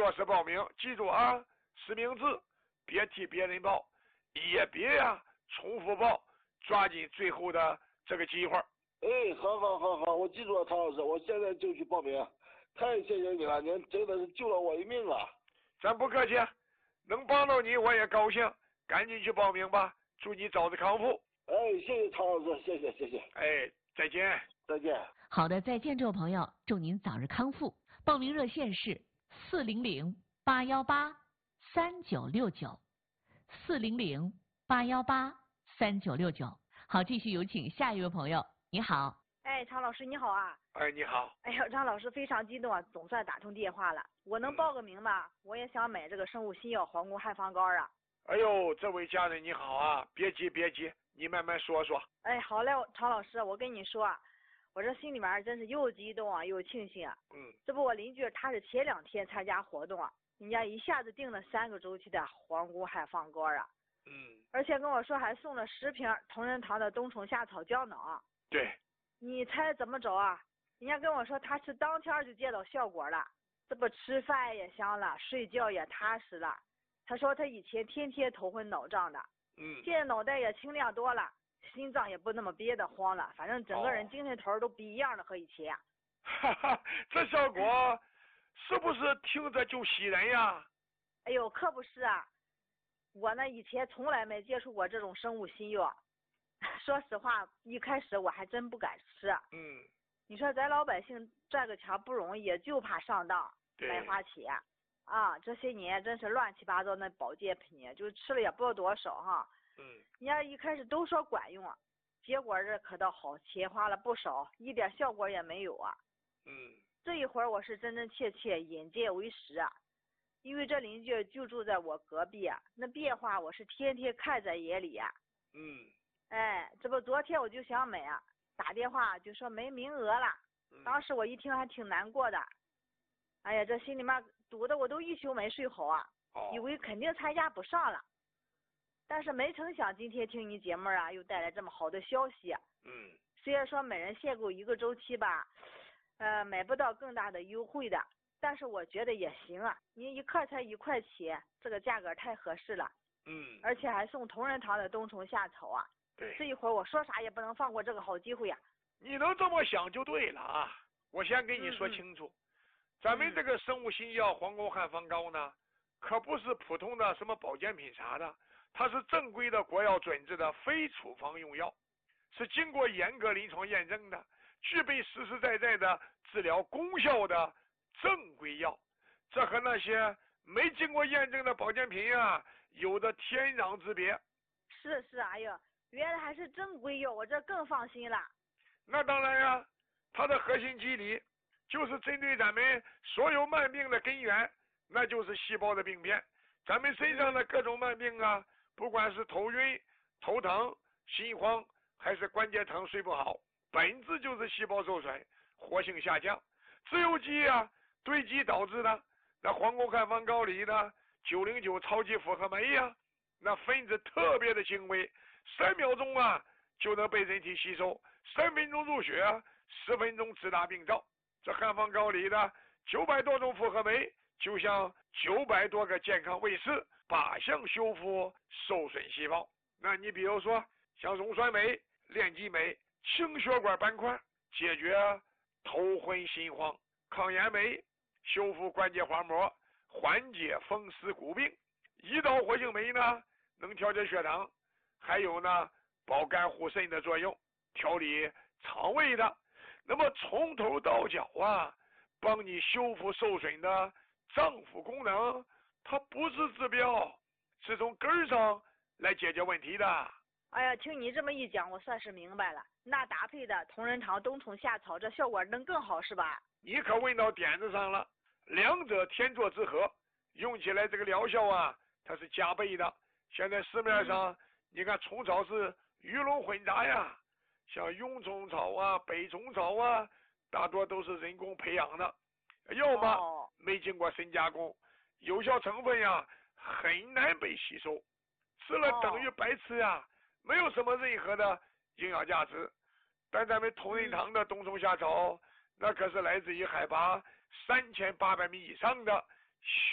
作室报名，记住啊，实名制，别替别人报，也别重复报，抓紧最后的这个机会。 好，我记住了，曹老师，我现在就去报名。太谢谢你了，您真的是救了我一命啊！ 咱不客气，能帮到你我也高兴，赶紧去报名吧，祝你早日康复。 谢谢曹老师，谢谢。 再见。 再见。 好的，再见，这位朋友，祝您早日康复。报名热线是400-818-3969，400-818-3969。好，继续有请下一位朋友。你好。 常老师你好啊。 你好。 张老师非常激动啊，总算打通电话了。我能报个名吗？我也想买这个生物新药皇宫汉方膏啊。 这位家人你好啊，别急，你慢慢说说。 好嘞，常老师，我跟你说啊，我这心里面真是又激动啊又庆幸啊。这不我邻居他是前2天参加活动啊，人家一下子订了3个周期的皇宫汉方膏啊。而且跟我说还送了10瓶同仁堂的冬虫夏草胶囊。 对。 你猜怎么着啊？人家跟我说他是当天就见到效果了，这不吃饭也香了，睡觉也踏实了。他说他以前天天头昏脑胀的，现在脑袋也清亮多了，心脏也不那么憋得慌了，反正整个人精神头都不一样了，和以前。 这效果是不是听着就喜人呀？ 可不是啊，我呢以前从来没接触过这种生物新药，说实话一开始我还真不敢吃。你说咱老百姓赚个钱不容易，就怕上当白花钱啊！这些年真是乱七八糟那保健品，就吃了也不知道多少哈。人家一开始都说管用啊，结果这可倒好，钱花了不少，一点效果也没有啊。这一会儿我是真真切切眼见为实啊，因为这邻居就住在我隔壁啊，那变化我是天天看在眼里啊。这不昨天我就想买啊，打电话就说没名额了，当时我一听还挺难过的。这心里面堵得我都一宿没睡好啊，以为肯定参加不上了，但是没成想今天听你节目啊，又带来这么好的消息。虽然说每人限购1个周期吧，买不到更大的优惠的，但是我觉得也行啊，您一克才1块钱，这个价格太合适了。而且还送同仁堂的冬虫夏草啊。 对， 这一会儿我说啥也不能放过这个好机会呀。 你能这么想就对了啊！我先跟你说清楚，咱们这个生物新药皇宫汉方膏呢，可不是普通的什么保健品啥的，它是正规的国药准制的非处方用药，是经过严格临床验证的，具备实实在在的治疗功效的正规药。这和那些没经过验证的保健品啊，有着天壤之别。 是，原来还是正规药，我这更放心了。 那当然呀，它的核心机理就是针对咱们所有慢病的根源，那就是细胞的病变。咱们身上的各种慢病啊，不管是头晕、头疼、心慌，还是关节疼、睡不好，本质就是细胞受损、活性下降，自由基啊堆积导致的。那皇宫汉方膏里的909超级复合酶呀，那分子特别的轻微，3秒钟啊就能被人体吸收，3分钟入血，10分钟直达病灶。这汉方膏里的900多种复合酶，就像900多个健康卫士，靶向修复受损细胞。那你比如说像溶酸酶、链基酶、清血管斑块，解决头昏心慌；抗炎酶修复关节滑膜，缓解风湿骨病；胰岛活性酶呢能调节血糖，还有呢保肝护肾的作用，调理肠胃的。那么从头到脚啊，帮你修复受损的脏腑功能，它不是治标，是从根儿上来解决问题的。 哎呀，听你这么一讲，我算是明白了。那搭配的同仁堂冬虫夏草，这效果能更好是吧？ 你可问到点子上了，两者天作之合，用起来这个疗效啊，它是加倍的。现在市面上，你看虫草是鱼龙混杂呀，像臃虫草啊、北虫草啊，大多都是人工培养的，要么没经过深加工，有效成分呀很难被吸收，吃了等于白吃呀，没有什么任何的营养价值。但咱们同仁堂的冬虫夏草，那可是来自于海拔3800米以上的